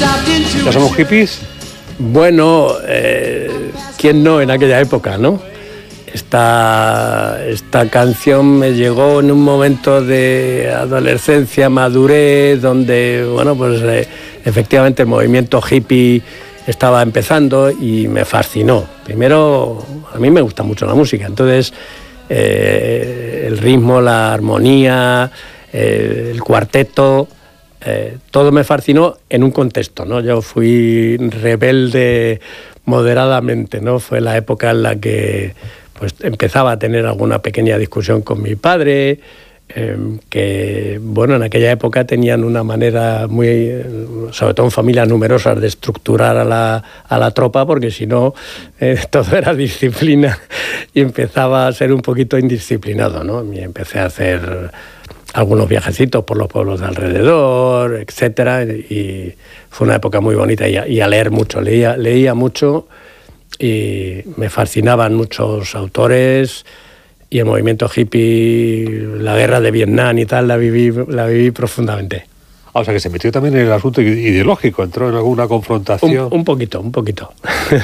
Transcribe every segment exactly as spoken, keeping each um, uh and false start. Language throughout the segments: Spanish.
¿Ya somos hippies? Bueno, eh, ¿quién no en aquella época, no? Esta, esta canción me llegó en un momento de adolescencia, madurez, donde, bueno, pues eh, efectivamente el movimiento hippie estaba empezando y me fascinó. Primero, a mí me gusta mucho la música, entonces eh, el ritmo, la armonía, eh, el cuarteto, eh, todo me fascinó en un contexto, ¿no? Yo fui rebelde moderadamente, ¿no? Fue la época en la que pues empezaba a tener alguna pequeña discusión con mi padre, eh, que, bueno, en aquella época tenían una manera muy, sobre todo en familias numerosas, de estructurar a la, a la tropa, porque si no, eh, todo era disciplina y empezaba a ser un poquito indisciplinado, ¿no? Y empecé a hacer algunos viajecitos por los pueblos de alrededor, etcétera, y fue una época muy bonita, y a, y a leer mucho, leía, leía mucho, y me fascinaban muchos autores, y el movimiento hippie, la guerra de Vietnam y tal, la viví, la viví profundamente. Ah, o sea que se metió también en el asunto ideológico, entró en alguna confrontación. Un, un poquito, un poquito.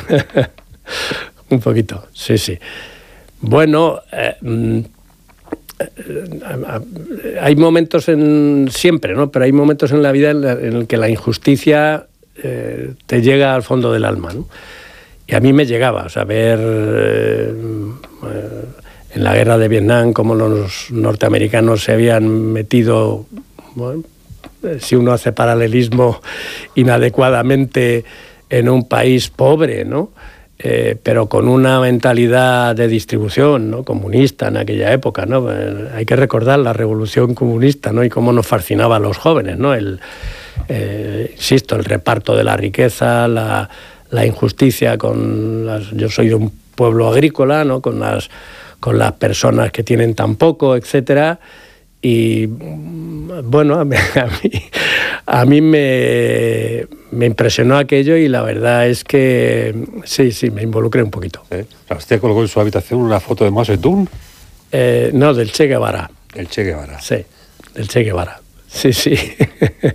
Un poquito, sí, sí. Bueno, eh, eh, hay momentos en siempre, ¿no? Pero hay momentos en la vida en, la, en el que la injusticia eh, te llega al fondo del alma, ¿no? Y a mí me llegaba, o sea, ver eh, en la guerra de Vietnam cómo los norteamericanos se habían metido, bueno, si uno hace paralelismo, inadecuadamente en un país pobre, ¿no? Eh, pero con una mentalidad de distribución, ¿no? Comunista en aquella época, ¿no? Eh, hay que recordar la revolución comunista, ¿no? Y cómo nos fascinaba a los jóvenes, ¿no? El, eh, insisto, el reparto de la riqueza, la... la injusticia con las, yo soy de un pueblo agrícola, ¿no? con las con las personas que tienen tan poco, etcétera, y bueno, a mí, a mí, a mí me, me impresionó aquello, y la verdad es que sí, sí, me involucré un poquito. ¿Eh? ¿Usted colgó en su habitación una foto de Mao Zedong? Eh, no, del Che Guevara. El Che Guevara. Sí, del Che Guevara. Sí, sí.